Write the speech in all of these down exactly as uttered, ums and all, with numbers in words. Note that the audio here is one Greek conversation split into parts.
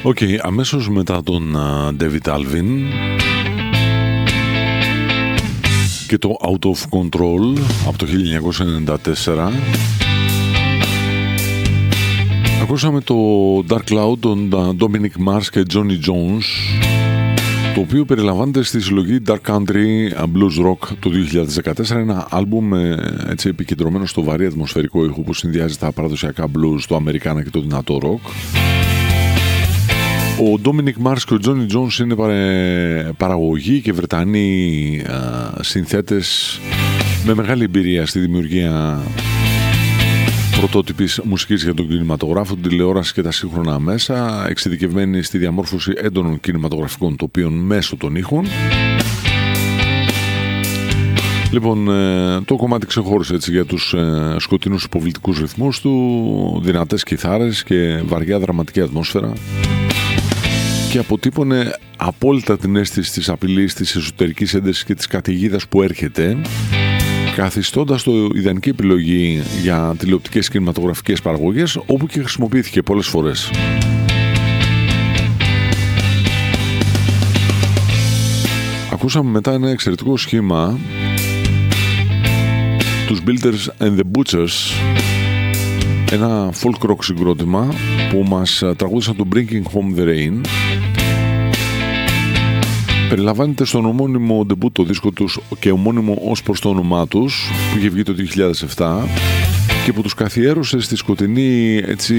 Οκ, okay, αμέσως μετά τον uh, David Alvin και το Out of Control από το χίλια εννιακόσια ενενήντα τέσσερα ακούσαμε το Dark Cloud των Dominic Mars και Johnny Jones, το οποίο περιλαμβάνεται στη συλλογή Dark Country Blues Rock το δύο χιλιάδες δεκατέσσερα, ένα άλμπουμ έτσι επικεντρωμένο στο βαρύ ατμοσφαιρικό ήχο που συνδυάζει τα παραδοσιακά blues, το αμερικάνα και το δυνατό rock. Ο Dominic Mars και ο Johnny Jones είναι παραγωγοί και Βρετανοί συνθέτες με μεγάλη εμπειρία στη δημιουργία πρωτότυπης μουσικής για τον κινηματογράφο, την τηλεόραση και τα σύγχρονα μέσα, εξειδικευμένοι στη διαμόρφωση έντονων κινηματογραφικών τοπίων μέσω των ήχων. Λοιπόν, το κομμάτι ξεχώρισε έτσι για τους σκοτεινούς υποβλητικούς ρυθμούς του, δυνατές κιθάρες και βαριά δραματική ατμόσφαιρα, και αποτύπωνε απόλυτα την αίσθηση της απειλής, της εσωτερικής έντασης και της καταιγίδας που έρχεται, καθιστώντας το ιδανική επιλογή για τηλεοπτικές κινηματογραφικές παραγωγές, όπου και χρησιμοποιήθηκε πολλές φορές. Ακούσαμε μετά ένα εξαιρετικό σχήμα, τους Builders and the Butchers, ένα folk rock συγκρότημα που μας τραγούδισαν το Bringing Home the Rain. Περιλαμβάνεται στον ομώνυμο ντεμπούτο δίσκο τους και ομώνυμο ως προς το όνομά τους, που είχε βγει το δύο χιλιάδες επτά και που τους καθιέρωσε στη σκοτεινή, έτσι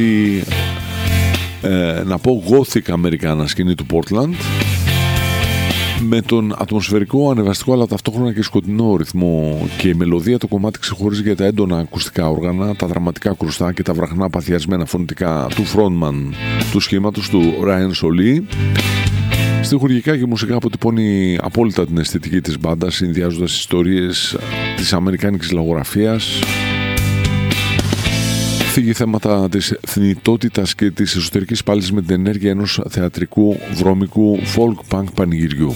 ε, να πω gothic αμερικάνα σκηνή του Portland, με τον ατμοσφαιρικό, ανεβαστικό αλλά ταυτόχρονα και σκοτεινό ρυθμό και η μελωδία. Το κομμάτι ξεχωρίζει για τα έντονα ακουστικά όργανα, τα δραματικά κρουστά και τα βραχνά παθιασμένα φωνητικά του frontman του σχήματος, του Ryan Solé. Στιχουργικά και μουσικά αποτυπώνει απόλυτα την αισθητική της μπάντας, συνδυάζοντας ιστορίες της αμερικάνικης λαογραφίας, θίγει θέματα της θνητότητας και της εσωτερικής πάλης με την ενέργεια ενός θεατρικού, βρώμικου, folk punk πανηγυριού.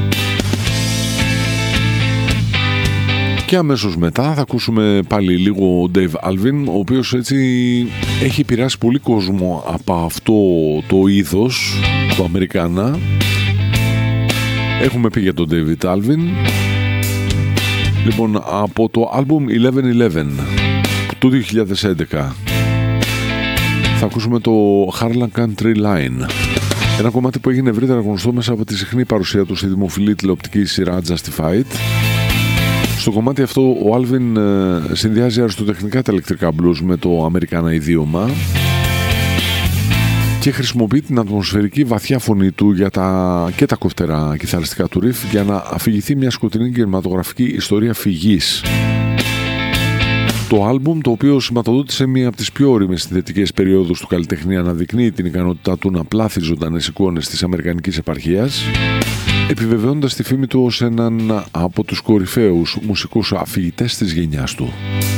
Και αμέσως μετά θα ακούσουμε πάλι λίγο Dave Alvin, ο οποίος έτσι έχει επηρεάσει πολύ κόσμο από αυτό το είδος, το αμερικάνα. Έχουμε πει για τον David Alvin. Λοιπόν, από το άλμπουμ eleven eleven του δύο χιλιάδες έντεκα θα ακούσουμε το Harlem Country Line, ένα κομμάτι που έγινε ευρύτερα γνωστό μέσα από τη συχνή παρουσία του στη δημοφιλή τηλεοπτική σειρά Justified. Στο κομμάτι αυτό ο Alvin συνδυάζει αριστοτεχνικά τα ηλεκτρικά blues με το αμερικάνα ιδίωμα και χρησιμοποιεί την ατμοσφαιρική βαθιά φωνή του για τα, και τα κοφτερά κιθαριστικά του ριφ για να αφηγηθεί μια σκοτεινή κινηματογραφική ιστορία φυγής. Το άλμπουμ, το οποίο σηματοδότησε μία από τις πιο ώριμες συνθετικές περιόδους του καλλιτεχνή, αναδεικνύει την ικανότητά του να πλάθει ζωντανές εικόνες της αμερικανικής επαρχίας, επιβεβαιώνοντας τη φήμη του ως έναν από τους κορυφαίους μουσικούς αφηγητές της γενιάς του.